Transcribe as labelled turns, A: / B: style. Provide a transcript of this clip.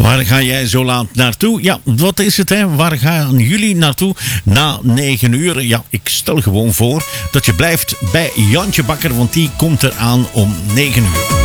A: Waar ga jij zo laat naartoe? Ja, wat is het, hè? Waar gaan jullie naartoe na 9 uur? Ja, ik stel gewoon voor dat je blijft bij Jantje Bakker, want die komt eraan om 9 uur.